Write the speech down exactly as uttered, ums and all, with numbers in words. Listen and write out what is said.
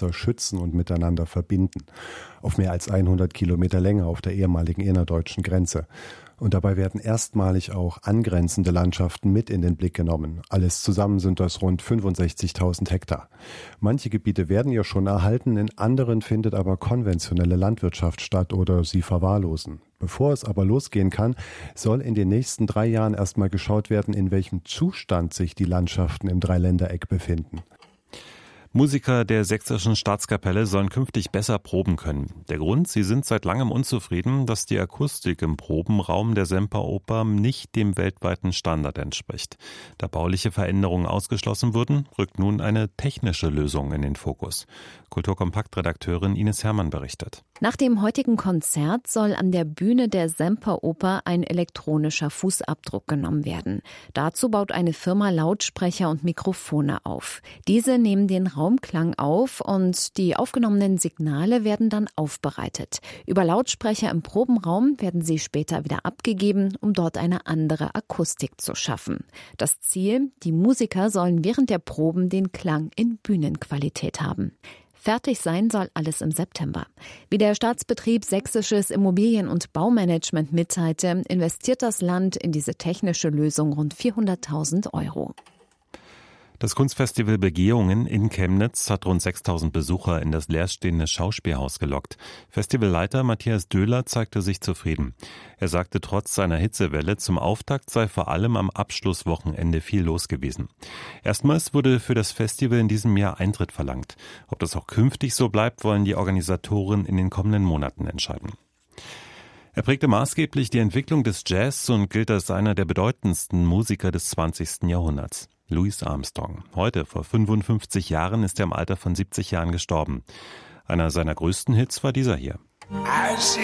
besser schützen und miteinander verbinden. Auf mehr als hundert Kilometer Länge auf der ehemaligen innerdeutschen Grenze. Und dabei werden erstmalig auch angrenzende Landschaften mit in den Blick genommen. Alles zusammen sind das rund fünfundsechzigtausend Hektar. Manche Gebiete werden ja schon erhalten, in anderen findet aber konventionelle Landwirtschaft statt oder sie verwahrlosen. Bevor es aber losgehen kann, soll in den nächsten drei Jahren erstmal geschaut werden, in welchem Zustand sich die Landschaften im Dreiländereck befinden. Musiker der Sächsischen Staatskapelle sollen künftig besser proben können. Der Grund: Sie sind seit langem unzufrieden, dass die Akustik im Probenraum der Semperoper nicht dem weltweiten Standard entspricht. Da bauliche Veränderungen ausgeschlossen wurden, rückt nun eine technische Lösung in den Fokus. Kulturkompakt-Redakteurin Ines Hermann berichtet. Nach dem heutigen Konzert soll an der Bühne der Semperoper ein elektronischer Fußabdruck genommen werden. Dazu baut eine Firma Lautsprecher und Mikrofone auf. Diese nehmen den Raumklang auf und die aufgenommenen Signale werden dann aufbereitet. Über Lautsprecher im Probenraum werden sie später wieder abgegeben, um dort eine andere Akustik zu schaffen. Das Ziel: Die Musiker sollen während der Proben den Klang in Bühnenqualität haben. Fertig sein soll alles im September. Wie der Staatsbetrieb Sächsisches Immobilien- und Baumanagement mitteilte, investiert das Land in diese technische Lösung rund vierhunderttausend Euro. Das Kunstfestival Begehungen in Chemnitz hat rund sechstausend Besucher in das leerstehende Schauspielhaus gelockt. Festivalleiter Matthias Döhler zeigte sich zufrieden. Er sagte, trotz seiner Hitzewelle zum Auftakt sei vor allem am Abschlusswochenende viel los gewesen. Erstmals wurde für das Festival in diesem Jahr Eintritt verlangt. Ob das auch künftig so bleibt, wollen die Organisatoren in den kommenden Monaten entscheiden. Er prägte maßgeblich die Entwicklung des Jazz und gilt als einer der bedeutendsten Musiker des zwanzigsten Jahrhunderts. Louis Armstrong. Heute, vor fünfundfünfzig Jahren, ist er im Alter von siebzig Jahren gestorben. Einer seiner größten Hits war dieser hier. I see